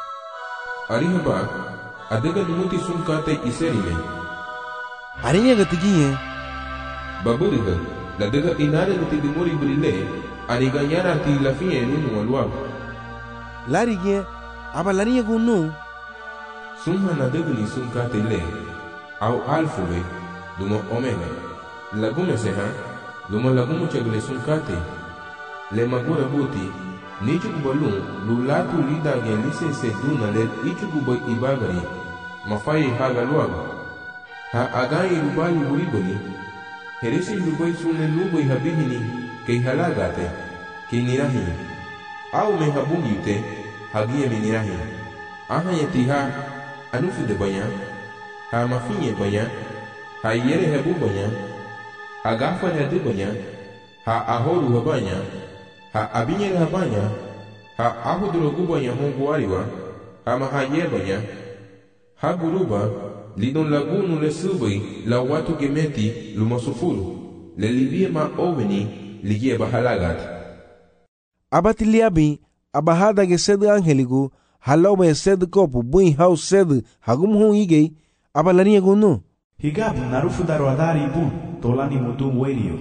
Arihaba adega lumuti sunkate iserime. Arinya gatigiye. Baburiga la dega inare nuti dimori brile aniganyara ti lafie nunu walwa. Larinya aba larinya go no. Sumha na dega ni sunkate le au alfuwe duma omega. Lagume seha luma lagumu chagle sunkate le magura buti nichu kubalun lulatu lida gen lisense duna le ichu kubai ibagari mafai haga luaga ha agai lubali uribani heresi lubai sunne lubai habihini kei halagate kei nirahi au me habungi ute hagia me nirahi aha yetiha anufu de banya ha mafinye banya ha yere hebu banya ha gafa hadu banya ha ahoru habanya ha abinyere habanya ha ahuduro gubanya hongu wariwa ha mahaye banya ha guruba lidon lagunu le subai la watu gemeti lumasufuru le libie ma oveni ligie bahalagat. Abati liabi abahada ge sed angeligo halome sed kopu bui hau sed hagumhu igei abalania gunu. Higab narufu daro adari bun tolani mutum werio.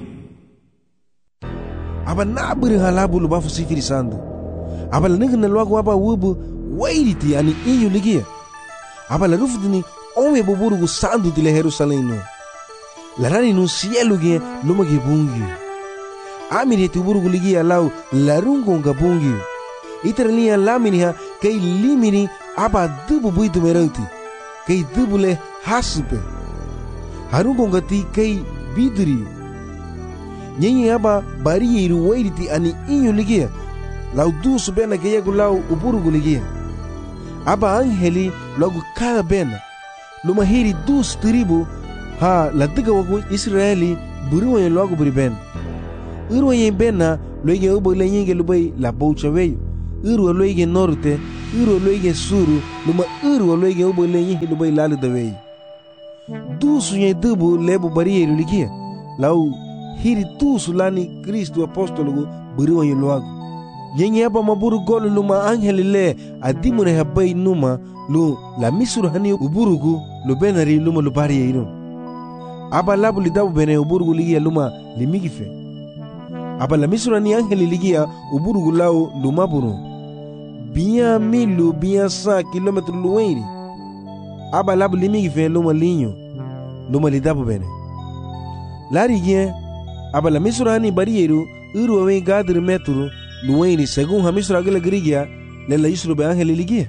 Aba nabiri halabu lubafu sifiri sandu. Aba lanigi na luagu aba wubu wairiti ani inyu ligia. Aba la rufu dini ome buburugu sandu tile Jerusalem no. Larani no sielu ge luma ge bungi. Amiri eti burugu ligia lau larungo nga bungi. Iterania lamini ha kei limini aba dubu buitu merauti. Kei dubu le hasupe. Harungo ngati kei bidri. Nyenye aba bari iru wairiti ani inyu ligia lau dusu bena ke yegu lau uburugu ligia. Aba angeli lagu kada bena luma hiri dus tribu ha ladiga wagu Israeli buru yen lagu buri ben. Iru yen bena loige ubo le yenge lubai la boucha weyo. Iru loige norte, iru loige suru, luma iru loige ubo le yenge lubai lalu da weyo. Dusu yen dubu lebu barieru ligia. Lau hiri dusu lani Kristo apostolo buru yen lagu. Yenye aba maburu golu luma angeli le adimune habai numa lu la misuru hani uburugu lu benari luma lu bari yeirum. Aba labu lidabu bene uburugu ligia luma limigife. Aba la misuru hani angeli ligia uburugu lau luma buru. Biya milu biya 100 kilometru luweiri. Aba labu limigife luma linyo luma lidabu bene. Lari gien aba la misuru hani bari yeiru iru awe gadri metru luweini según hamisra gele grigia le la isro be angeli ligia.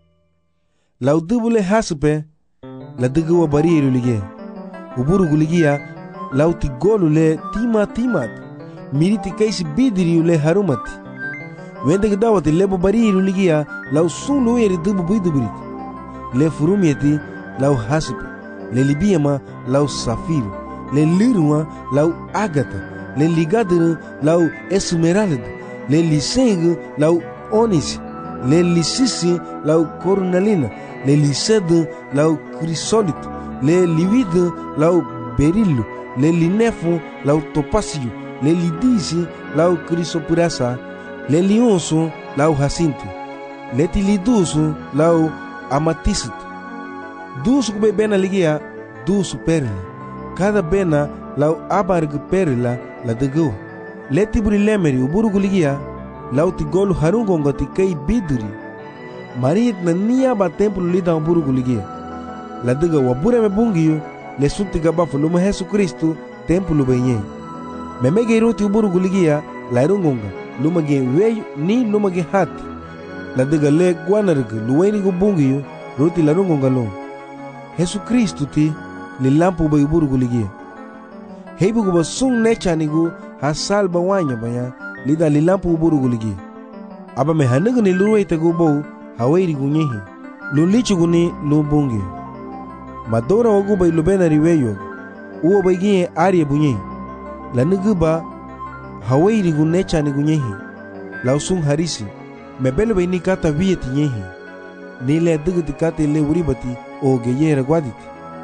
La udubule hasupe la duguwa bariru ligia. Uburugu ligia la utigolu le timat. Miriti kaisi bidiri le harumati. Wende gdawati lebo bariru ligia la usun luweri dubu bidubirit. Le furumieti la hasupe. Le libiama la safiru. Le liruma la agata. Le ligadiru la esmeralda. Le lisengu lau onis, le lisisi lau cornalina, le lisedu lau crisolito, le lividu lau berillo, le linefu lau topasio, le lidisi lau crisopurasa, le lionso lau jacinto, le tilidusu lau amatista. Dusu kube bena ligia, dusu perla, cada bena lau abarg perla la degua. Leti buri lemeri uburugu ligia lauti golu harungonga ti kei biduri marit na niya ba templo lida uburugu ligia la diga wabure me bungiyo le sunti gabafu luma Jesu Kristo templo benye memege ruti uburugu ligia la harungonga luma gen weyo ni luma gen hati la diga le guanarga luweni gu bungiyo ruti la harungonga lo Jesu Kristo ti li lampu ba uburugu ligia heibu guba sung nechanigu ha salba wanya banya lida lilampu uburugu ligi. Aba me hanugu ni luruwe tagu bou hawairi gunyehi. Lulichu guni lubungi. Madora wagu ba ilubena riweyo. Uwa ba igie arie bunyehi. La nugu ba hawairi gunecha ni gunyehi. La usung harisi. Mebele ba ini kata viyeti nyehi. Nile duguti kata ile uribati o geyera gwaditi.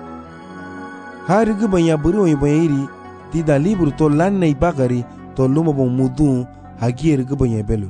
Hari gu banya buru wa iri tida libro to lanna ibagari to luma bon mudu hagier gubanya belur.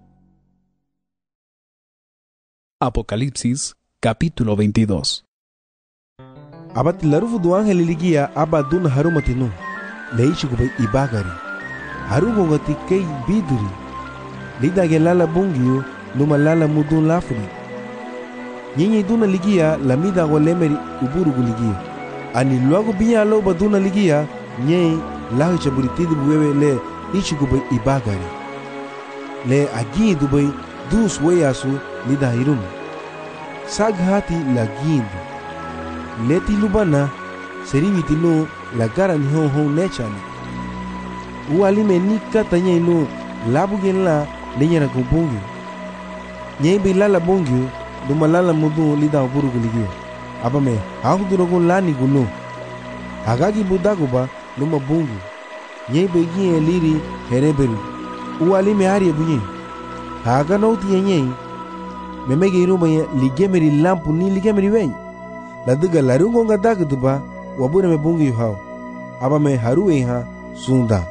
Apocalipsis capítulo 22. Abati larufu du ángel ligia abaduna harumatinu leichi gubay ibagari harugo ngati kei biduri lida gelala bungiu luma lala mudu lafuri nyinyi duna ligia lamida golemeri uburugu ligia ani luago binya lo baduna ligia nyei lahu chaburitidi buwewe le ichi gubay ibagari le agi dubay dus weyasu lida hirumu saghati la gindu leti lubana seriviti no la gara ni hon hon nechani ualime nika tanya ino labu gen la lenyara kubungi nyembe lala bungi duma lala mudu lida uburugu ligio abame hakudurogo lani guno agagi budaguba duma bungi nyembe gien liri hereberu ualime ari bunyi haga nauti nyei memege iruma ligemeri lampu ni ligemeri wenyi la diga larungo nga dagduba wabure me bungi hao aba me haruwe ha sunda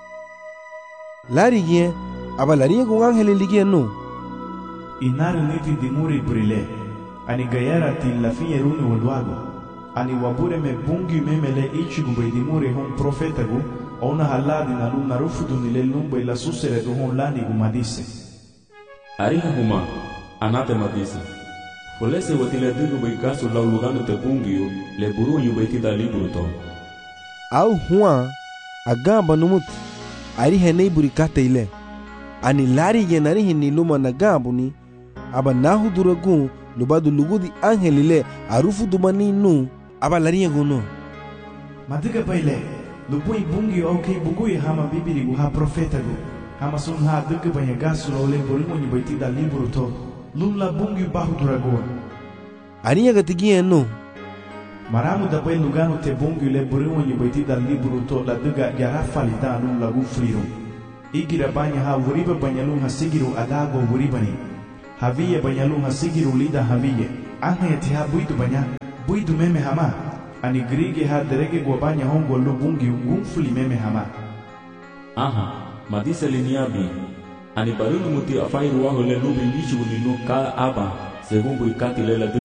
lari gien aba lari ko angel ligie no inari niti dimuri brile ani gayara tin la fin eruni wolwago ani wabure me bungi memele ichi gube dimuri hon profeta gu ona haladi na luna rufudu ni le lumba ila susere gu hon lani gu madise ariha huma anate madise Folese watile digu bai kaso lau lugano te bungiyo le buru yu bai tida liburu to. Au huwa agamba numut ari henei buri kate ile. Ani lari genari hini luma na gambu ni aba nahu duragun lubadu lugudi angel ile arufu dumani nu aba lari guno. Madiga baile lupui bungiyo au kei bugui hama bibiri gu ha profeta gu hama sun ha duka banyak gasu lo le boringo ni baiti da libro to lun la bungi bahu duragon aniya gatigia no maramu da bai lugano te bungi le boringo ni baiti da libro to la duga yara falida lun la gufriro igira banya ha wuriba banyalun ha sigiru adago wuribani haviye banyalun ha sigiru lida haviye anga te ha buidu meme hama ani grige ha derege go banya hongo lu bungi gumfuli meme hama aha madisa liniabi ani barunu muti afairu waho le lubi lichu ninu ka aba según buikati le la